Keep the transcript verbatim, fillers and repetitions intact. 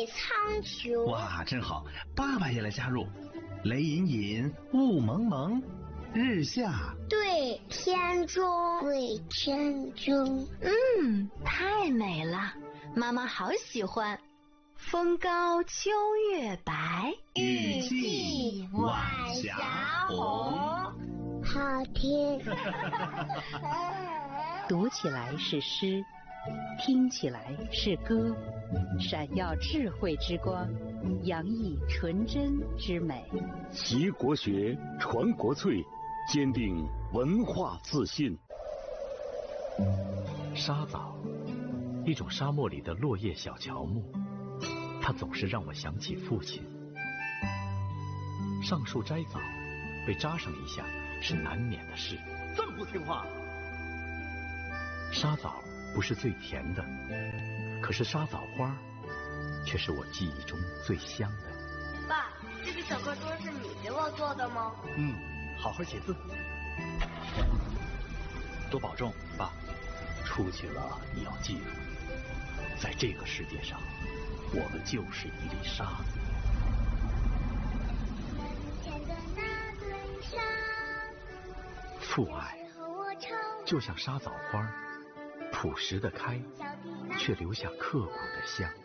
对苍穹。 哇，真好！爸爸也来加入。雷隐隐，雾蒙蒙，日下对天中。对天中。 嗯，太美了，妈妈好喜欢。风高秋月白， 雨霁晚霞红。 好听。 读起来是诗，听起来是歌，闪耀智慧之光，洋溢纯真之美。 习国学，传国粹，坚定文化自信。 沙枣，一种沙漠里的落叶小乔木，它总是让我想起父亲。上树摘枣，被扎上一下是难免的事。 这么不听话！ 沙枣不是最甜的，可是沙枣花却是我记忆中最香的。 爸，这个小课桌是你给我做的吗？ 嗯，好好写字，多保重，爸。出去了你要记住，在这个世界上，我们就是一粒沙子。父爱就像沙枣花，朴实的开，却留下刻骨的香。